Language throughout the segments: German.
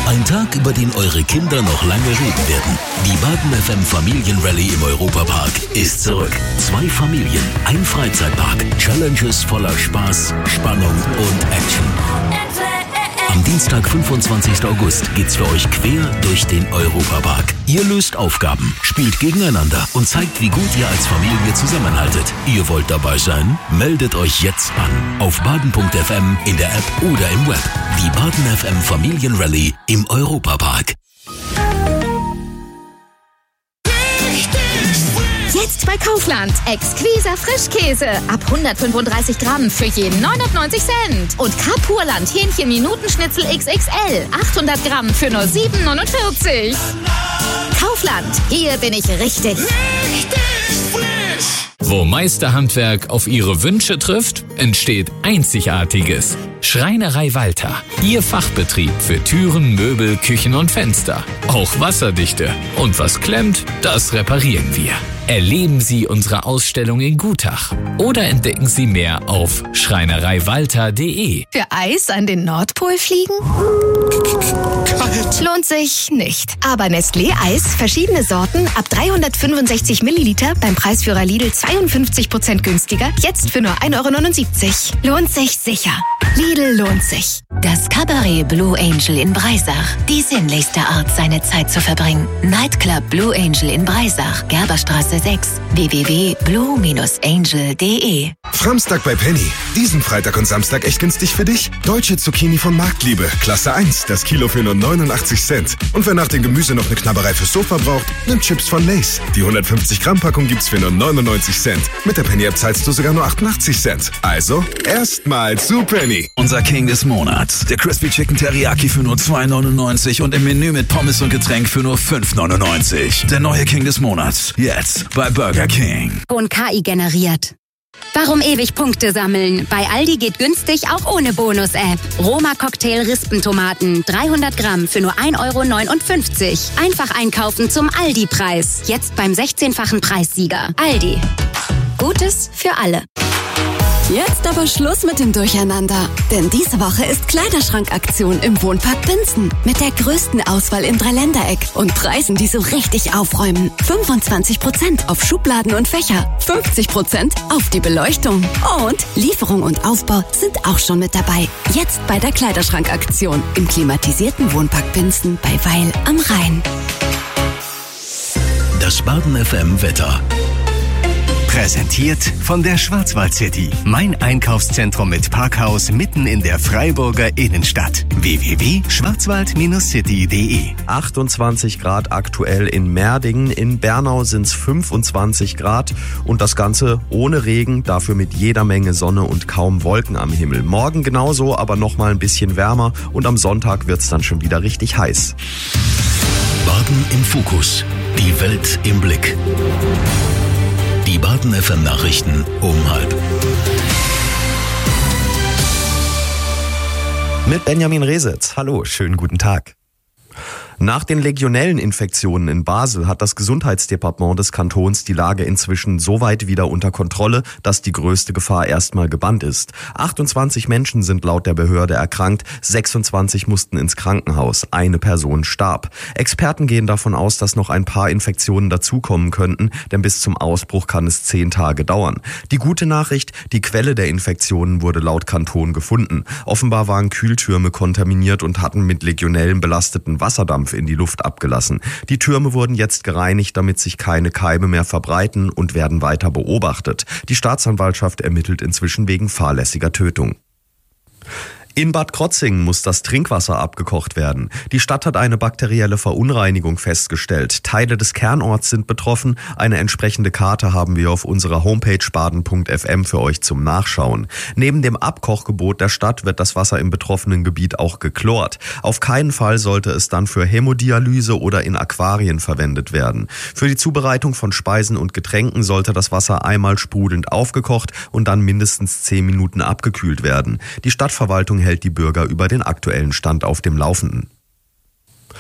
Ein Tag, über den eure Kinder noch lange reden werden. Die Baden FM Familienrallye im Europapark ist zurück. 2 Familien, ein Freizeitpark, Challenges voller Spaß, Spannung und Action. Am Dienstag, 25. August, geht's für euch quer durch den Europapark. Ihr löst Aufgaben, spielt gegeneinander und zeigt, wie gut ihr als Familie zusammenhaltet. Ihr wollt dabei sein? Meldet euch jetzt an. Auf baden.fm, in der App oder im Web. Die Baden FM Familienrallye im Europapark. Jetzt bei Kaufland. Exquisa Frischkäse. Ab 135 Gramm für jeden 99 Cent. Und Kapurland Hähnchen-Minutenschnitzel XXL. 800 Gramm für nur 7,49. Kaufland. Hier bin ich richtig. Wo Meisterhandwerk auf Ihre Wünsche trifft, entsteht Einzigartiges. Schreinerei Walter. Ihr Fachbetrieb für Türen, Möbel, Küchen und Fenster. Auch wasserdichte. Und was klemmt, das reparieren wir. Erleben Sie unsere Ausstellung in Gutach oder entdecken Sie mehr auf schreinereiwalter.de. Für Eis an den Nordpol fliegen? Kalt. Lohnt sich nicht. Aber Nestlé Eis, verschiedene Sorten, ab 365 Milliliter, beim Preisführer Lidl 52% günstiger, jetzt für nur 1,79 €. Lohnt sich sicher. Lidl lohnt sich. Das Cabaret Blue Angel in Breisach. Die sinnlichste Art, seine Zeit zu verbringen. Nightclub Blue Angel in Breisach, Gerberstraße 6, www.blue-angel.de. Samstag bei Penny. Diesen Freitag und Samstag echt günstig für dich. Deutsche Zucchini von Marktliebe, Klasse 1, das Kilo für nur 89 Cent. Und wer nach dem Gemüse noch eine Knabberei fürs Sofa braucht, nimmt Chips von Lay's. Die 150 Gramm Packung gibt's für nur 99 Cent. Mit der Penny-App zahlst du sogar nur 88 Cent. Also, erstmal zu Penny. Unser King des Monats. Der Crispy Chicken Teriyaki für nur 2,99 und im Menü mit Pommes und Getränk für nur 5,99. Der neue King des Monats. Jetzt bei Burger King. Von KI generiert. Warum ewig Punkte sammeln? Bei Aldi geht günstig auch ohne Bonus-App. Roma Cocktail Rispentomaten, 300 Gramm für nur 1,59 €. Einfach einkaufen zum Aldi-Preis. Jetzt beim 16-fachen Preissieger. Aldi. Gutes für alle. Jetzt aber Schluss mit dem Durcheinander. Denn diese Woche ist Kleiderschrankaktion im Wohnpark Binzen. Mit der größten Auswahl im Dreiländereck und Preisen, die so richtig aufräumen. 25% auf Schubladen und Fächer, 50% auf die Beleuchtung. Und Lieferung und Aufbau sind auch schon mit dabei. Jetzt bei der Kleiderschrankaktion im klimatisierten Wohnpark Binzen bei Weil am Rhein. Das Baden FM Wetter. Präsentiert von der Schwarzwald City. Mein Einkaufszentrum mit Parkhaus mitten in der Freiburger Innenstadt. www.schwarzwald-city.de. 28 Grad aktuell in Merdingen. In Bernau sind's 25 Grad und das Ganze ohne Regen, dafür mit jeder Menge Sonne und kaum Wolken am Himmel. Morgen genauso, aber noch mal ein bisschen wärmer und am Sonntag wird's dann schon wieder richtig heiß. Baden im Fokus. Die Welt im Blick. Die Baden FM Nachrichten um 12:30. Mit Benjamin Resitz. Hallo, schönen guten Tag. Nach den Legionelleninfektionen in Basel hat das Gesundheitsdepartement des Kantons die Lage inzwischen so weit wieder unter Kontrolle, dass die größte Gefahr erstmal gebannt ist. 28 Menschen sind laut der Behörde erkrankt, 26 mussten ins Krankenhaus, eine Person starb. Experten gehen davon aus, dass noch ein paar Infektionen dazukommen könnten, denn bis zum Ausbruch kann es 10 Tage dauern. Die gute Nachricht, die Quelle der Infektionen wurde laut Kanton gefunden. Offenbar waren Kühltürme kontaminiert und hatten mit Legionellen belasteten Wasserdampf in die Luft abgelassen. Die Türme wurden jetzt gereinigt, damit sich keine Keime mehr verbreiten und werden weiter beobachtet. Die Staatsanwaltschaft ermittelt inzwischen wegen fahrlässiger Tötung. In Bad Krotzingen muss das Trinkwasser abgekocht werden. Die Stadt hat eine bakterielle Verunreinigung festgestellt. Teile des Kernorts sind betroffen. Eine entsprechende Karte haben wir auf unserer Homepage baden.fm für euch zum Nachschauen. Neben dem Abkochgebot der Stadt wird das Wasser im betroffenen Gebiet auch geklort. Auf keinen Fall sollte es dann für Hämodialyse oder in Aquarien verwendet werden. Für die Zubereitung von Speisen und Getränken sollte das Wasser einmal sprudelnd aufgekocht und dann mindestens 10 Minuten abgekühlt werden. Die Stadtverwaltung hält die Bürger über den aktuellen Stand auf dem Laufenden.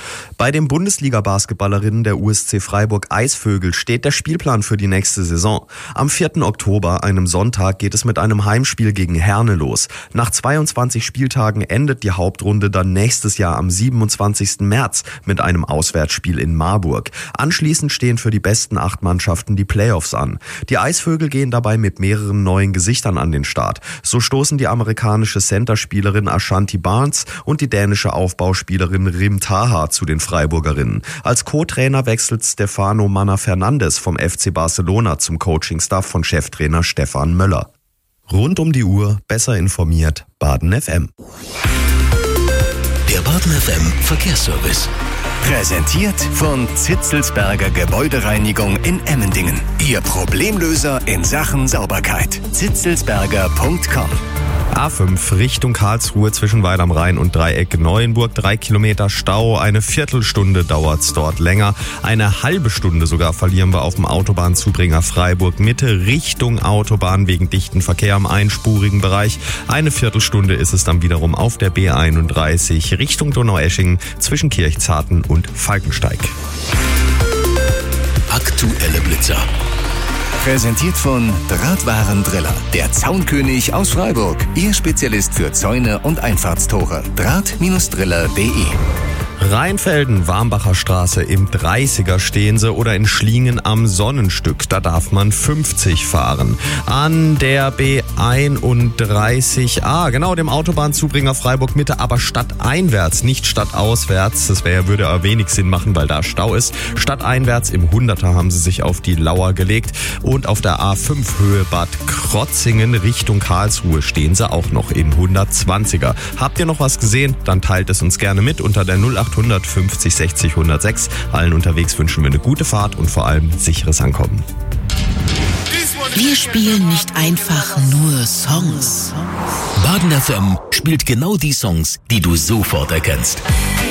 Bei den Bundesliga-Basketballerinnen der USC Freiburg Eisvögel steht der Spielplan für die nächste Saison. Am 4. Oktober, einem Sonntag, geht es mit einem Heimspiel gegen Herne los. Nach 22 Spieltagen endet die Hauptrunde dann nächstes Jahr am 27. März mit einem Auswärtsspiel in Marburg. Anschließend stehen für die besten 8 Mannschaften die Playoffs an. Die Eisvögel gehen dabei mit mehreren neuen Gesichtern an den Start. So stoßen die amerikanische Centerspielerin Ashanti Barnes und die dänische Aufbauspielerin Rim Taha zu den Freiburgerinnen. Als Co-Trainer wechselt Stefano Manna Fernandes vom FC Barcelona zum Coaching-Staff von Cheftrainer Stefan Möller. Rund um die Uhr, besser informiert, Baden FM. Der Baden FM Verkehrsservice. Präsentiert von Zitzelsberger Gebäudereinigung in Emmendingen. Ihr Problemlöser in Sachen Sauberkeit. zitzelsberger.com. A5 Richtung Karlsruhe zwischen Weil am Rhein und Dreieck Neuenburg. 3 Kilometer Stau, eine Viertelstunde dauert's dort länger. Eine halbe Stunde sogar verlieren wir auf dem Autobahnzubringer Freiburg Mitte Richtung Autobahn wegen dichten Verkehr im einspurigen Bereich. Eine Viertelstunde ist es dann wiederum auf der B31 Richtung Donaueschingen zwischen Kirchzarten und Falkensteig. Aktuelle Blitzer. Präsentiert von Drahtwarendriller, der Zaunkönig aus Freiburg. Ihr Spezialist für Zäune und Einfahrtstore. Draht-driller.de. Rheinfelden, Warmbacher Straße, im 30er stehen sie oder in Schlingen am Sonnenstück. Da darf man 50 fahren. An der B31A, genau, dem Autobahnzubringer Freiburg Mitte, aber stadteinwärts, nicht stadtauswärts. Das würde ja wenig Sinn machen, weil da Stau ist. Stadteinwärts im 100er haben sie sich auf die Lauer gelegt. Und auf der A5 Höhe Bad Krotzingen Richtung Karlsruhe stehen sie auch noch im 120er. Habt ihr noch was gesehen? Dann teilt es uns gerne mit unter der 0800 50 60 106. Allen unterwegs wünschen wir eine gute Fahrt und vor allem sicheres Ankommen. Wir spielen nicht einfach nur Songs. Baden FM spielt genau die Songs, die du sofort erkennst.